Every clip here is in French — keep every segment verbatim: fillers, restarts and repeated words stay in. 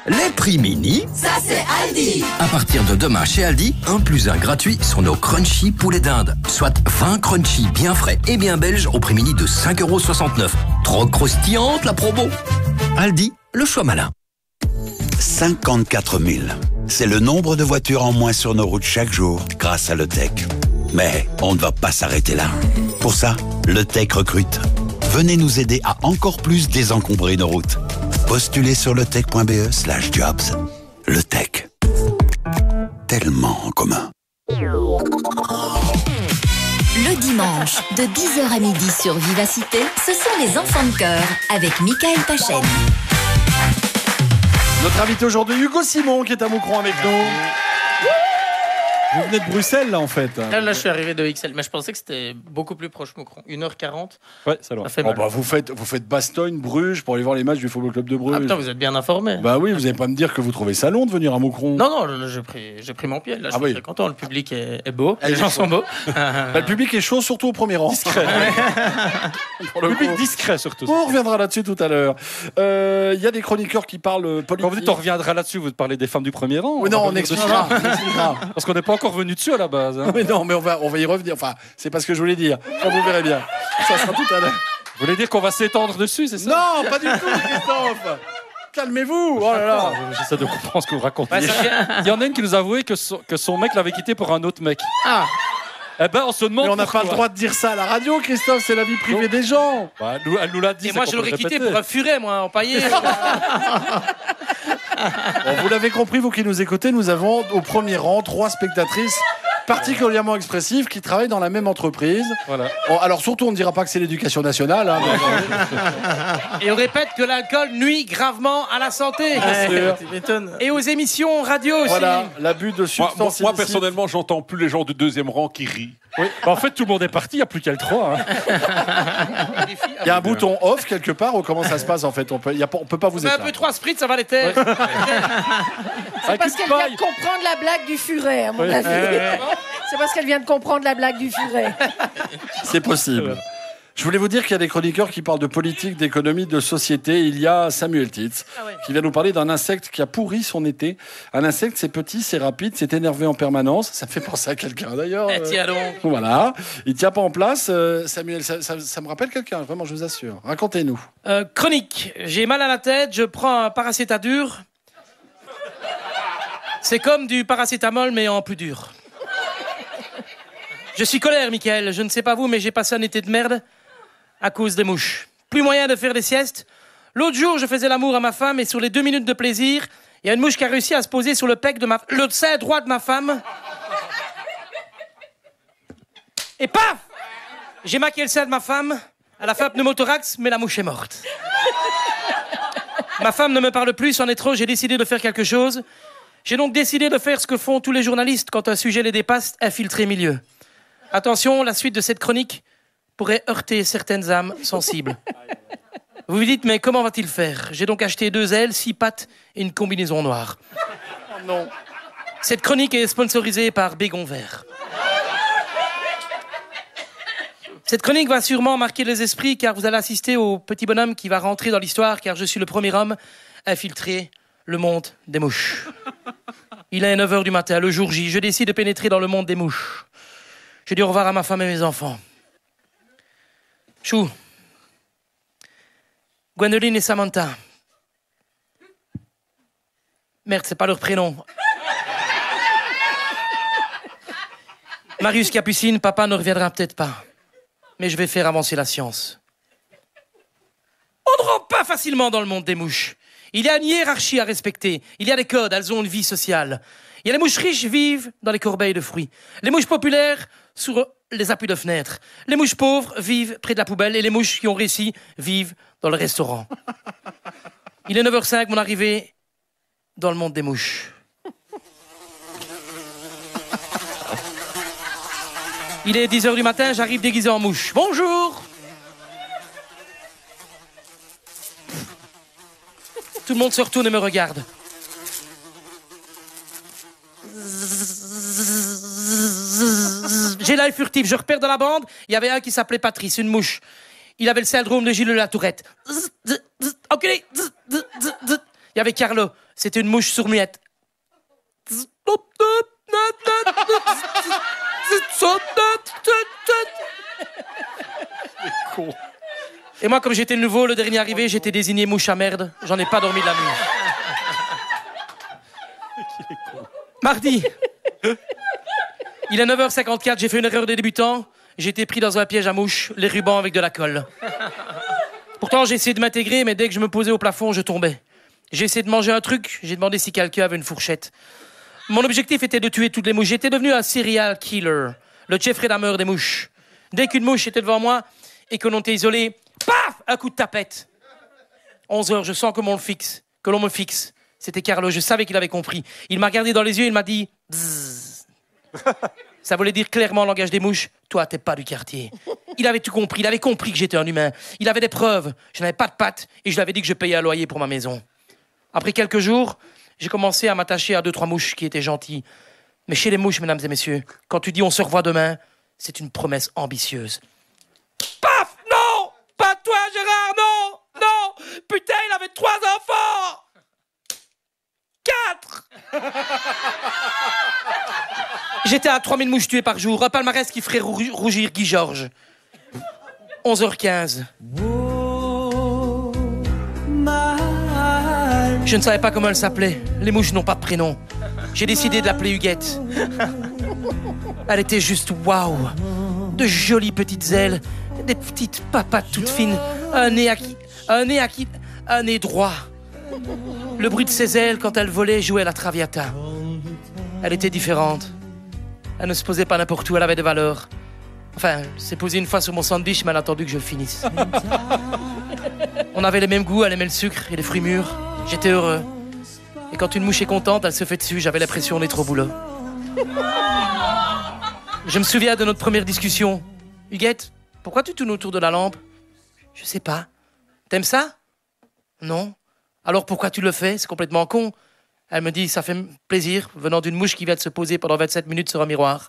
Les prix mini, ça c'est Aldi. À partir de demain chez Aldi, un plus un gratuit sur nos crunchy poulets d'Inde. Soit vingt crunchy bien frais et bien belges au prix mini de cinq euros soixante-neuf. Trop croustillante la promo. Aldi, le choix malin. cinquante-quatre mille. C'est le nombre de voitures en moins sur nos routes chaque jour grâce à LeTech. Mais on ne va pas s'arrêter là. Pour ça, LeTech recrute. Venez nous aider à encore plus désencombrer nos routes. Postulez sur letech.be slash jobs. LeTech. Tellement en commun. Le dimanche, de dix heures à midi sur Vivacité, ce sont les enfants de cœur avec Michael Pachen. Notre invité aujourd'hui, Hugo Simon, qui est à Moucron avec nous. Vous venez de Bruxelles, là, en fait. Là, là, je suis arrivé de X L, mais je pensais que c'était beaucoup plus proche, Moucron. une heure quarante. Ouais, ça doit. Ça fait oh, mal. bah, vous faites, vous faites Bastogne, Bruges, pour aller voir les matchs du Football Club de Bruges. Ah putain, vous êtes bien informé. Bah oui, vous n'allez pas me dire que vous trouvez ça long de venir à Moucron. Non, non, là, j'ai pris, j'ai pris mon pied. Là, je Ah suis oui. très content. Le public est, est beau. Ah, les il gens est sont chaud. beaux. Bah, le public est chaud, surtout au premier rang. Discret. Pour le Public coup. discret, surtout. On reviendra là-dessus tout à l'heure. Il euh, y a des chroniqueurs qui parlent politique. Quand vous dites on reviendra là-dessus, vous parlez des femmes du premier rang. Oui, non, va on revenir expliquera. dessus. on expliquera. Parce qu'on n'est pas encore venu dessus à la base. Hein. Mais non, mais on va, on va y revenir. Enfin, c'est pas ce que je voulais dire. Enfin, vous verrez bien. Ça sera tout à l'heure. Vous voulez dire qu'on va s'étendre dessus, c'est ça? Non, pas du tout, Christophe. Calmez-vous. Oh là là. J'essaie de comprendre ce que vous racontez. Ouais, ça vient- Il y en a une qui nous a avoué que son, que son mec l'avait quitté pour un autre mec. Ah, Eh ben, on se demande Mais on n'a pourquoi. pas le droit de dire ça à la radio, Christophe. C'est la vie privée des gens. Bah, elle nous- elle nous l'a dit. et c'est moi, qu'on je peut l'aurais le quitté répéter. pour un furet, moi, empaillé. Bon, vous l'avez compris, vous qui nous écoutez, nous avons au premier rang trois spectatrices particulièrement expressives qui travaillent dans la même entreprise. Voilà. Bon, alors surtout, on ne dira pas que c'est l'éducation nationale. Hein, Et on répète que l'alcool nuit gravement à la santé. sûr. Tu m'étonnes. Et aux émissions radio aussi. voilà, l'abus de Moi, substances moi, moi, illicites. personnellement, j'entends plus les gens du deuxième rang qui rient. Oui. Bah, en fait, tout le monde est parti, il n'y a plus qu'elle trois. Hein. Il y a un bouton off quelque part ou comment ça se passe en fait? On peut, il y a pas- on peut pas vous Mais un éteindre. peu trois spritz, ça va l'été. Avec Parce une qu'elle vient paille. de comprendre la blague du furet, à mon Oui. avis. C'est parce qu'elle vient de comprendre la blague du furet. C'est possible. Je voulais vous dire qu'il y a des chroniqueurs qui parlent de politique, d'économie, de société. Il y a Samuel Titz Ah ouais. qui vient nous parler d'un insecte qui a pourri son été. Un insecte, c'est petit, c'est rapide, c'est énervé en permanence. Ça me fait penser à quelqu'un d'ailleurs. Eh, tiens donc. Voilà. Il tient pas en place. Euh, Samuel, ça, ça- ça me rappelle quelqu'un, vraiment, je vous assure. Racontez-nous. Euh, chronique. J'ai mal à la tête, je prends un paracétadur. C'est comme du paracétamol, mais en plus dur. Je suis colère, Michael. Je ne sais pas vous, mais j'ai passé un été de merde à cause des mouches. Plus moyen de faire des siestes. L'autre jour, je faisais l'amour à ma femme et sur les deux minutes de plaisir, il y a une mouche qui a réussi à se poser sur le pec de ma... le sein droit de ma femme. Et paf! J'ai maquillé le sein de ma femme. Elle a fait un pneumothorax, mais la mouche est morte. Ma femme ne me parle plus, c'en est trop, j'ai décidé de faire quelque chose. J'ai donc décidé de faire ce que font tous les journalistes quand un sujet les dépasse, infiltrer milieu. Attention, la suite de cette chronique pourrait heurter certaines âmes sensibles. Vous vous dites, mais comment va-t-il faire? J'ai donc acheté deux ailes, six pattes et une combinaison noire. Oh non. Cette chronique est sponsorisée par Bégon Vert. Cette chronique va sûrement marquer les esprits car vous allez assister au petit bonhomme qui va rentrer dans l'histoire car je suis le premier homme à infiltrer le monde des mouches. Il est neuf heures du matin, le jour J. Je décide de pénétrer dans le monde des mouches. Je dis au revoir à ma femme et mes enfants. Chou. Gwendoline et Samantha. Merde, c'est pas leur prénom. Marius Capucine, papa ne reviendra peut-être pas. Mais je vais faire avancer la science. On ne rentre pas facilement dans le monde des mouches. Il y a une hiérarchie à respecter. Il y a des codes, elles ont une vie sociale. Il y a les mouches riches vivent dans les corbeilles de fruits. Les mouches populaires sur les appuis de fenêtres. Les mouches pauvres vivent près de la poubelle et les mouches qui ont réussi vivent dans le restaurant. Il est neuf heures cinq, mon arrivée dans le monde des mouches. Il est dix heures du matin, j'arrive déguisé en mouche. Bonjour! Tout le monde se retourne et me regarde. J'ai l'œil furtif, je repère dans la bande, il y avait un qui s'appelait Patrice, une mouche. Il avait le syndrome de Gilles de la Tourette. Enculé! Il y avait Carlo, c'était une mouche sourd-muette. Et moi, comme j'étais le nouveau, le dernier arrivé, j'étais désigné mouche à merde. J'en ai pas dormi de la nuit. Mardi. Il est neuf heures cinquante-quatre, j'ai fait une erreur de débutant. J'ai été pris dans un piège à mouches, les rubans avec de la colle. Pourtant, j'ai essayé de m'intégrer, mais dès que je me posais au plafond, je tombais. J'ai essayé de manger un truc, j'ai demandé si quelqu'un avait une fourchette. Mon objectif était de tuer toutes les mouches. J'étais devenu un serial killer, le Jeffrey Dahmer des mouches. Dès qu'une mouche était devant moi et que l'on était isolé, paf, un coup de tapette. onze heures, je sens que l'on le fixe, que l'on me fixe. C'était Carlo, je savais qu'il avait compris. Il m'a regardé dans les yeux, il m'a dit bzzz. Ça voulait dire clairement en langage des mouches, toi, t'es pas du quartier. Il avait tout compris, il avait compris que j'étais un humain. Il avait des preuves, je n'avais pas de pattes et je lui avais dit que je payais un loyer pour ma maison. Après quelques jours, j'ai commencé à m'attacher à deux, trois mouches qui étaient gentilles. Mais chez les mouches, mesdames et messieurs, quand tu dis on se revoit demain, c'est une promesse ambitieuse. Paf! Non! Pas toi, Gérard, non! Non! Putain, il avait trois enfants! Quatre! J'étais à trois mille mouches tuées par jour, un palmarès qui ferait rou- rougir Guy Georges. onze heures quinze. Je ne savais pas comment elle s'appelait. Les mouches n'ont pas de prénom. J'ai décidé de l'appeler Huguette. Elle était juste waouh. De jolies petites ailes, des petites papates toutes fines, un nez acquis, un nez acquis, un nez droit. Le bruit de ses ailes quand elle volait jouait la traviata. Elle était différente. Elle ne se posait pas n'importe où, elle avait des valeurs. Enfin, elle s'est posée une fois sur mon sandwich, mais elle a attendu que je le finisse. On avait les mêmes goûts, elle aimait le sucre et les fruits mûrs. J'étais heureux. Et quand une mouche est contente, elle se fait dessus, j'avais l'impression d'être au boulot. Je me souviens de notre première discussion. Huguette, pourquoi tu tournes autour de la lampe? Je sais pas. T'aimes ça? Non. Alors pourquoi tu le fais? C'est complètement con. Elle me dit, ça fait plaisir, venant d'une mouche qui vient de se poser pendant vingt-sept minutes sur un miroir.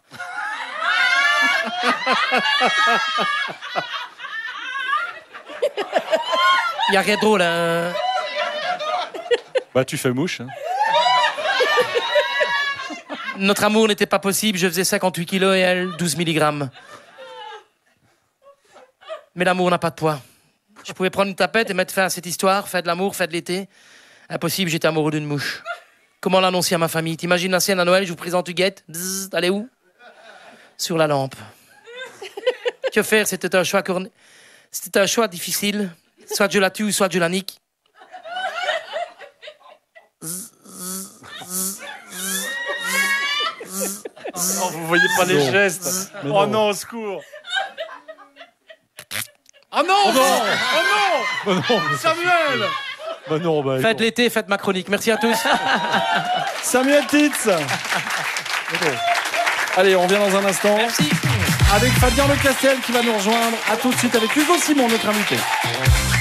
Il n'y a rien de drôle, hein. Bah, tu fais mouche. Hein. Notre amour n'était pas possible, je faisais cinquante-huit kilos et elle, douze milligrammes. Mais l'amour n'a pas de poids. Je pouvais prendre une tapette et mettre fin à cette histoire, faire de l'amour, faire de l'été. Impossible, j'étais amoureux d'une mouche. Comment l'annoncer à ma famille? T'imagines la scène à Noël, je vous présente Huguette. Bzzz, allez où? Sur la lampe. Que faire? C'était un choix corné... C'était un choix difficile. Soit je la tue, soit je la nique. Oh, vous voyez pas les gestes. Mais Oh non. non, au secours. Oh non, Oh non. Oh non, Bah non, mais- Samuel. bah non, bah, Faites l'été, faites ma chronique. Merci à tous. Samuel Titz. Allez, on revient dans un instant. Merci. Avec Fabien Lecastel qui va nous rejoindre. À tout de suite avec Hugo Simon, notre invité.